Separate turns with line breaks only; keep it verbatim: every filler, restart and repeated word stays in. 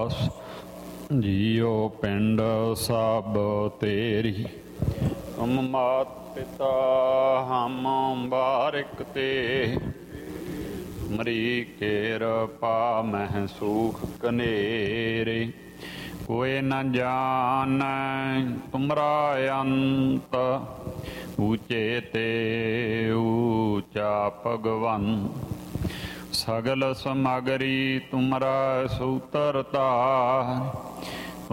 ਦਾਸ JIO ਪਿੰਡ ਸਭ ਤੇਰੀ। ਤੁਮ ਮਾਤ ਪਿਤਾ ਹਮ ਬਾਰਿਕ ਤੇ, ਮਰੀ ਕਿਰਪਾ ਮਹਿ ਸੂਖ ਕਨੇਰੇ। ਕੋਇ ਨ ਜਾਣੈ ਤੁਮਰਾ ਅੰਤ, ਊਚੇ ਤੇ ਊਚਾ ਭਗਵੰ। ਸਗਲ ਸਮਗਰੀ ਤੁਮਰਾ ਸੂਤਰ ਤਾਰ,